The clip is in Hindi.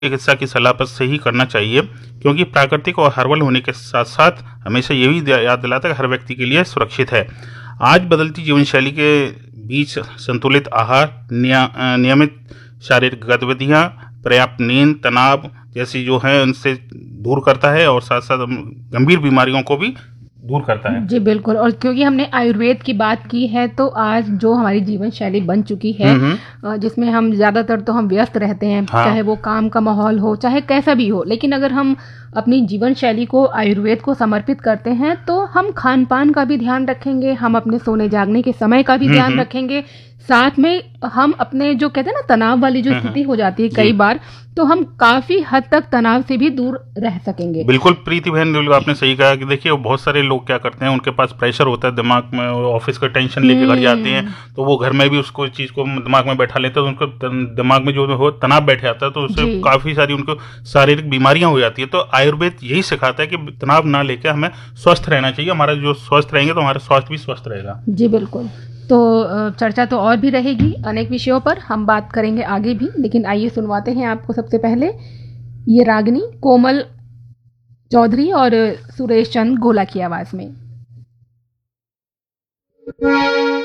चिकित्सा की सलाह पर से ही करना चाहिए, क्योंकि प्राकृतिक और हर्बल होने के साथ साथ हमेशा ये भी याद दिलाता है कि हर व्यक्ति के लिए सुरक्षित है। आज बदलती जीवन शैली के बीच संतुलित आहार, नियमित शारीरिक गतिविधियाँ, पर्याप्त नींद, तनाव जैसी जो है उनसे दूर करता है और साथ साथ गंभीर बीमारियों को भी दूर करता है। जी बिल्कुल। और क्योंकि हमने आयुर्वेद की बात की है, तो आज जो हमारी जीवन शैली बन चुकी है, जिसमें हम ज़्यादातर तो हम व्यस्त रहते हैं, हाँ। चाहे वो काम का माहौल हो, चाहे कैसा भी हो, लेकिन अगर हम अपनी जीवन शैली को आयुर्वेद को समर्पित करते हैं तो हम खान पान का भी ध्यान रखेंगे, हम अपने सोने जागने के समय का भी ध्यान रखेंगे, साथ में हम अपने जो कहते हैं ना तनाव वाली जो स्थिति हो जाती है कई बार, तो हम काफी हद तक तनाव से भी दूर रह सकेंगे। बिल्कुल प्रीति बहन, बिल्कुल आपने सही कहा कि देखिए बहुत सारे लोग क्या करते हैं, उनके पास प्रेशर होता है दिमाग में, ऑफिस का टेंशन लेके घर जाते हैं, तो वो घर में भी उसको चीज को दिमाग में बैठा लेते हैं, तो उनको दिमाग में जो हो तनाव बैठ जाता है, तो उससे काफी सारी उनको शारीरिक बीमारियां हो जाती है। तो आयुर्वेद यही सिखाता है कि तनाव ना लेकर हमें स्वस्थ रहना चाहिए। हमारा जो स्वस्थ रहेंगे तो हमारा स्वास्थ्य भी स्वस्थ रहेगा। जी बिल्कुल। तो चर्चा तो और भी रहेगी, अनेक विषयों पर हम बात करेंगे आगे भी, लेकिन आइए सुनवाते हैं आपको सबसे पहले ये रागनी कोमल चौधरी और सुरेश चंद गोला की आवाज में।